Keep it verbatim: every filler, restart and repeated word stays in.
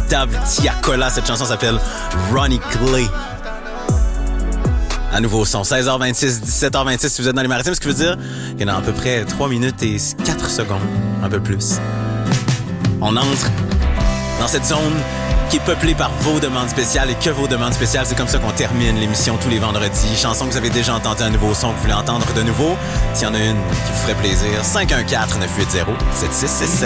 Dav Tiakola. Cette chanson s'appelle Ronnie Clay. À nouveau son, seize heures vingt-six, dix-sept heures vingt-six si vous êtes dans les maritimes, ce qui veut dire qu'il y en a à peu près trois minutes et quatre secondes, un peu plus. On entre dans cette zone qui est peuplée par vos demandes spéciales et que vos demandes spéciales. C'est comme ça qu'on termine l'émission tous les vendredis. Chanson que vous avez déjà entendu, un nouveau son que vous voulez entendre de nouveau. S'il y en a une qui vous ferait plaisir, cinq un quatre, neuf huit zéro, sept six six sept.